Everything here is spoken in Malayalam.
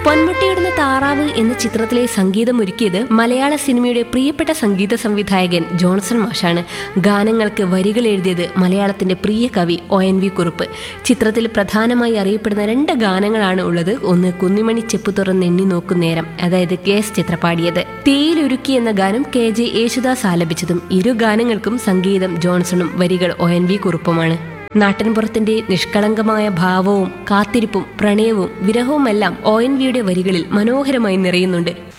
പൊന്മുട്ടയിടുന്ന താറാവ് എന്ന ചിത്രത്തിലെ സംഗീതമൊരുക്കിയത് മലയാള സിനിമയുടെ പ്രിയപ്പെട്ട സംഗീത സംവിധായകൻ ജോൺസൺ മാഷാണ്. ഗാനങ്ങൾക്ക് വരികൾ എഴുതിയത് മലയാളത്തിന്റെ പ്രിയ കവി ONV കുറുപ്പ്. ചിത്രത്തിൽ പ്രധാനമായി അറിയപ്പെടുന്ന 2 ഗാനങ്ങളാണ് ഉള്ളത്. ഒന്ന് കുന്നിമണി ചെപ്പു തുറന്നെണ്ണി നോക്കും നേരം, അതായത് KS ചിത്ര പാടിയത്. തീയിലൊരുക്കി എന്ന ഗാനം KJ യേശുദാസ് ആലപിച്ചതും. ഇരു ഗാനങ്ങൾക്കും സംഗീതം ജോൺസണും വരികൾ ONV കുറുപ്പുമാണ്. നാട്ടിൻപുറത്തിന്റെ നിഷ്കളങ്കമായ ഭാവവും കാത്തിരിപ്പും പ്രണയവും വിരഹവുമെല്ലാം ONVയുടെ വരികളിൽ മനോഹരമായി നിറയുന്നുണ്ട്.